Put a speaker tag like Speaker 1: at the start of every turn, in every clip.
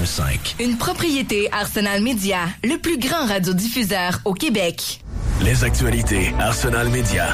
Speaker 1: 101.5.
Speaker 2: Une propriété Arsenal Média, le plus grand radiodiffuseur au Québec.
Speaker 1: Les actualités Arsenal Média.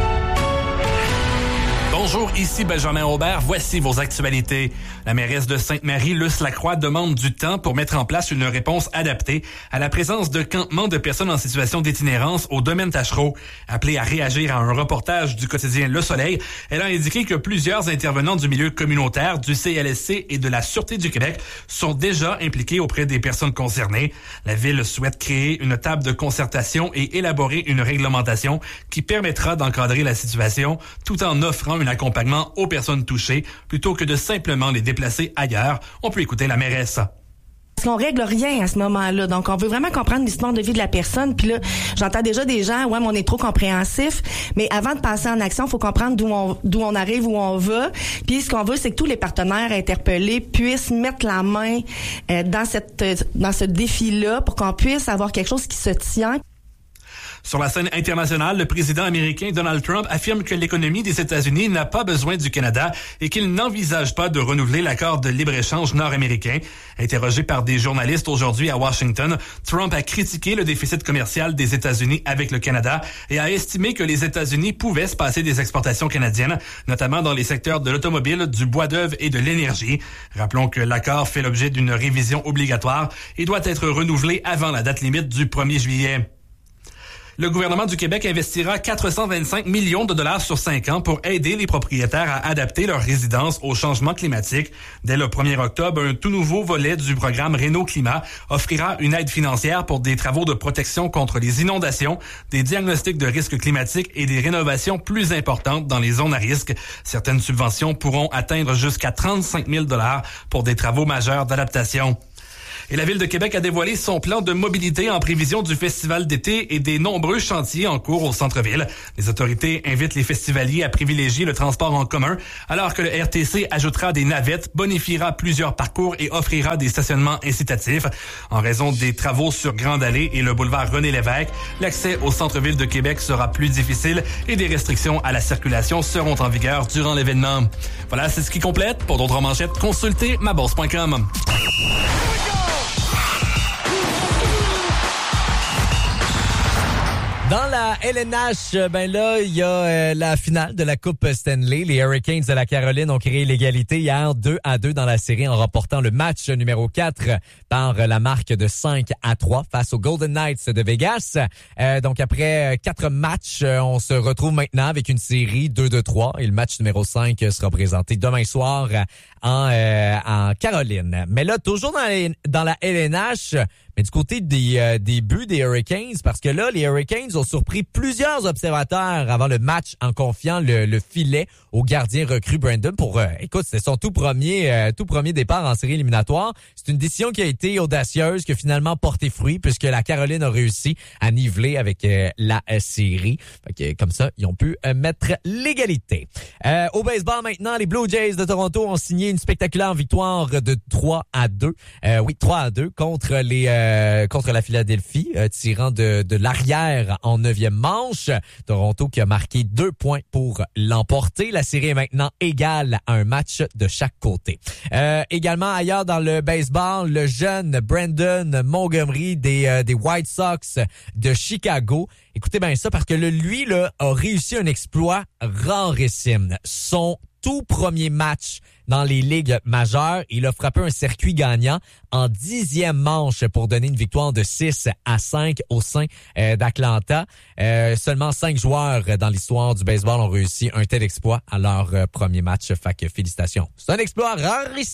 Speaker 3: Bonjour, ici Benjamin Aubert. Voici vos actualités. La mairesse de Sainte-Marie, Luce Lacroix, demande du temps pour mettre en place une réponse adaptée à la présence de campements de personnes en situation d'itinérance au domaine Tachereau. Appelée à réagir à un reportage du quotidien Le Soleil, elle a indiqué que plusieurs intervenants du milieu communautaire, du CLSC et de la Sûreté du Québec sont déjà impliqués auprès des personnes concernées. La Ville souhaite créer une table de concertation et élaborer une réglementation qui permettra d'encadrer la situation tout en offrant un accompagnement aux personnes touchées plutôt que de simplement les déplacer ailleurs. On peut écouter la mairesse.
Speaker 4: Parce qu'on règle rien à ce moment-là. Donc, on veut vraiment comprendre l'histoire de vie de la personne. Puis là, j'entends déjà des gens, ouais, mais on est trop compréhensif. Mais avant de passer en action, il faut comprendre d'où on arrive, où on va. Puis ce qu'on veut, c'est que tous les partenaires interpellés puissent mettre la main dans ce défi-là pour qu'on puisse avoir quelque chose qui se tient.
Speaker 3: Sur la scène internationale, le président américain Donald Trump affirme que l'économie des États-Unis n'a pas besoin du Canada et qu'il n'envisage pas de renouveler l'accord de libre-échange nord-américain. Interrogé par des journalistes aujourd'hui à Washington, Trump a critiqué le déficit commercial des États-Unis avec le Canada et a estimé que les États-Unis pouvaient se passer des exportations canadiennes, notamment dans les secteurs de l'automobile, du bois d'œuvre et de l'énergie. Rappelons que l'accord fait l'objet d'une révision obligatoire et doit être renouvelé avant la date limite du 1er juillet. Le gouvernement du Québec investira 425 millions de dollars sur 5 ans pour aider les propriétaires à adapter leur résidence au changement climatique. Dès le 1er octobre, un tout nouveau volet du programme Réno-Climat offrira une aide financière pour des travaux de protection contre les inondations, des diagnostics de risques climatiques et des rénovations plus importantes dans les zones à risque. Certaines subventions pourront atteindre jusqu'à 35 000 dollars pour des travaux majeurs d'adaptation. Et la Ville de Québec a dévoilé son plan de mobilité en prévision du festival d'été et des nombreux chantiers en cours au centre-ville. Les autorités invitent les festivaliers à privilégier le transport en commun, alors que le RTC ajoutera des navettes, bonifiera plusieurs parcours et offrira des stationnements incitatifs. En raison des travaux sur Grande Allée et le boulevard René-Lévesque, l'accès au centre-ville de Québec sera plus difficile et des restrictions à la circulation seront en vigueur durant l'événement. Voilà, c'est ce qui complète. Pour d'autres manchettes, consultez mabourse.com.
Speaker 5: Dans la LNH, ben là, il y a la finale de la Coupe Stanley. Les Hurricanes de la Caroline ont créé l'égalité hier 2-2 dans la série en remportant le match numéro 4 par la marque de 5-3 face aux Golden Knights de Vegas. Donc après 4 matchs, on se retrouve maintenant avec une série 2-3 et le match numéro 5 sera présenté demain soir en Caroline. Mais là, toujours dans la LNH, mais du côté des buts des Hurricanes, parce que là, les Hurricanes ont surpris plusieurs observateurs avant le match en confiant le filet au gardien recru Brandon pour, écoute, c'était son tout premier départ en série éliminatoire. C'est une décision qui a été audacieuse, qui a finalement porté fruit, puisque la Caroline a réussi à niveler avec la série. Fait que, comme ça, ils ont pu mettre l'égalité. Au baseball maintenant, les Blue Jays de Toronto ont signé une spectaculaire victoire de 3-2. 3-2 contre la Philadelphie, tirant de l'arrière en 9e manche. Toronto qui a marqué 2 points pour l'emporter. La série est maintenant égale à un match de chaque côté. Également ailleurs dans le baseball, le jeune Brandon Montgomery des White Sox de Chicago. Écoutez bien ça, parce que lui là a réussi un exploit rarissime. Son tout premier match dans les ligues majeures, il a frappé un circuit gagnant en 10e manche pour donner une victoire de 6-5 au sein d'Atlanta. Seulement 5 joueurs dans l'histoire du baseball ont réussi un tel exploit à leur premier match. Fait que félicitations. C'est un exploit rarissime.